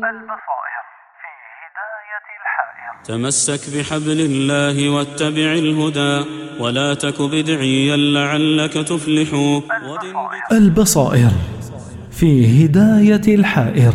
البصائر في هداية الحائر. تمسك بحبل الله واتبع الهدى ولا تك بدعيا لعلك تفلح. البصائر في هداية الحائر.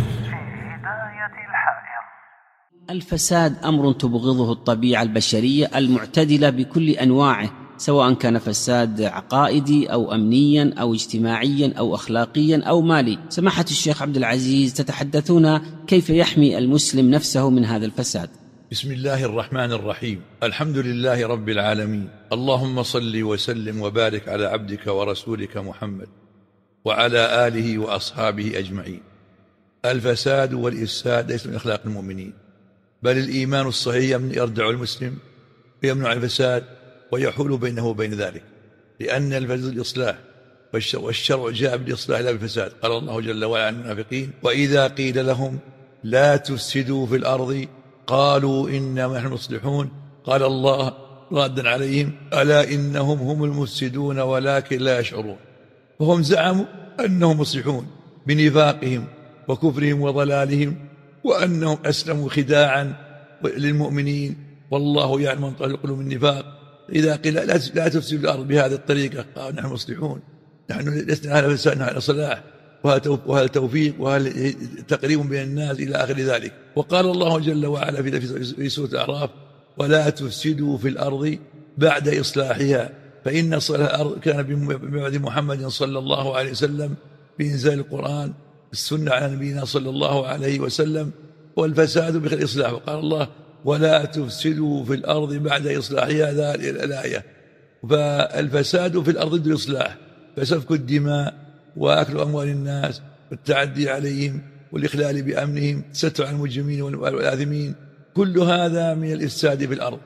الفساد أمر تبغضه الطبيعة البشرية المعتدلة بكل أنواعه، سواء كان فساد عقائدي أو أمنيا أو اجتماعيا أو أخلاقيا أو مالي. سماحة الشيخ عبد العزيز، تتحدثون كيف يحمي المسلم نفسه من هذا الفساد؟ بسم الله الرحمن الرحيم. الحمد لله رب العالمين، اللهم صل وسلم وبارك على عبدك ورسولك محمد وعلى آله وأصحابه أجمعين. الفساد والإفساد ليس من أخلاق المؤمنين، بل الإيمان الصحيح يردع المسلم ويمنع الفساد ويحول بينه وبين ذلك، لأن الفساد الإصلاح، والشرع جاء بالإصلاح لا بالفساد. قال الله جل وعلا عن المنافقين: وإذا قيل لهم لا تفسدوا في الأرض قالوا إنما نحن مصلحون. قال الله رادا عليهم: ألا إنهم هم المفسدون ولكن لا يشعرون. فهم زعموا أنهم مصلحون بنفاقهم وكفرهم وضلالهم، وأنهم أسلموا خداعا للمؤمنين، والله يعلم من قلوب من النفاق. إذا قيل لا تفسدوا الأرض بهذه الطريقة قالوا نحن مصلحون، نحن لسنا على فساد، نحن على صلاح وهل توفيق وهل تقريب بين الناس إلى آخر ذلك. وقال الله جل وعلا في سورة الأعراف: ولا تفسدوا في الأرض بعد إصلاحها. فإن صلاح الأرض كان بموعد محمد صلى الله عليه وسلم بإنزال القرآن، السنة على نبينا صلى الله عليه وسلم، والفساد بغير إصلاح. وقال الله: ولا تفسدوا في الأرض بعد إصلاحها، ذلك الآية. فالفساد في الأرض ضد الإصلاح، فسفك الدماء وأكل أموال الناس والتعدي عليهم والإخلال بأمنهم، الستر على المجرمين والآثمين، كل هذا من الإفساد في الأرض.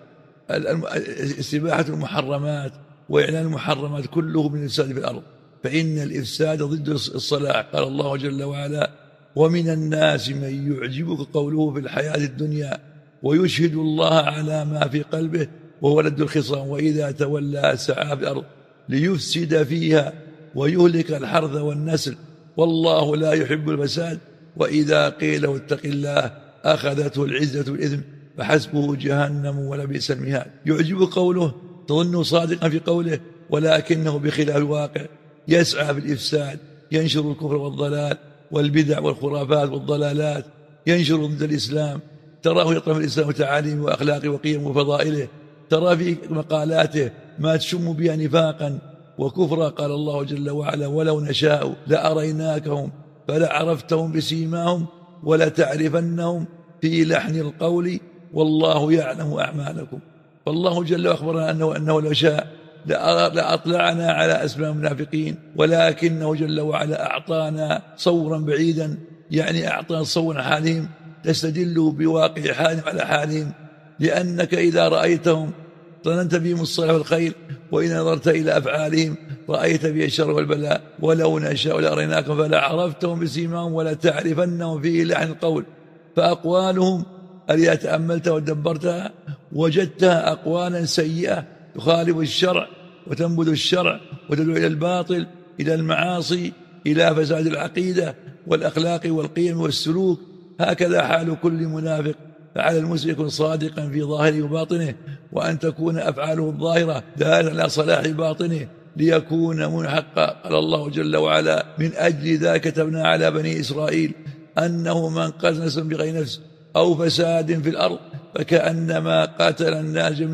استباحة المحرمات وإعلان المحرمات كله من الإفساد في الأرض، فإن الإفساد ضد الصلاح. قال الله جل وعلا: ومن الناس من يعجبك قوله في الحياة الدنيا ويشهد الله على ما في قلبه وهو لد الخصام وإذا تولى سعى في الأرض ليفسد فيها ويهلك الحرث والنسل والله لا يحب الفساد. وإذا قيل اتق الله أخذته العزة والإثم فحسبه جهنم ولبئس المهاد. يعجب قوله، تظن صادقا في قوله، ولكنه بخلاف الواقع يسعى في الإفساد، ينشر الكفر والضلال والبدع والخرافات والضلالات، ينشر ضد الإسلام. تراه يطرح الإسلام وتعاليمه وأخلاقه وقيمه وفضائله، ترى في مقالاته ما تشم بها نفاقا وكفرا. قال الله جل وعلا: ولو نشاء لأريناكهم فلعرفتهم بسيماهم ولتعرفنهم في لحن القول والله يعلم أعمالكم. فالله جل وعلا أخبرنا أنه لو شاء لأطلعنا على أسماء المنافقين، ولكنه جل وعلا أعطانا صورا بعيدا، يعني أعطانا صورا حالهم تستدل بواقع حالهم على حالهم، لأنك إذا رأيتهم ظننت بهم الصلاح والخير، وإن نظرت إلى أفعالهم رأيت بها الشر والبلاء. ولو نشاء لأريناكم فلعرفتهم بسيماهم ولتعرفنهم في لحن القول. فأقوالهم إذا تأملتها ودبرتها وجدتها أقوالا سيئة تخالف الشرع وتنبذ الشرع وتدعو إلى الباطل، إلى المعاصي، إلى فساد العقيدة والأخلاق والقيم والسلوك. هكذا حال كل منافق. فعلى المسلم يكون صادقا في ظاهره وباطنه، وأن تكون أفعاله الظاهرة دالة على صلاح باطنه ليكون منحقا. قال الله جل وعلا: من أجل ذلك كتبنا على بني إسرائيل أنه من قتل نفسا بغير نفس أو فساد في الأرض فكأنما قتل الناس جميعا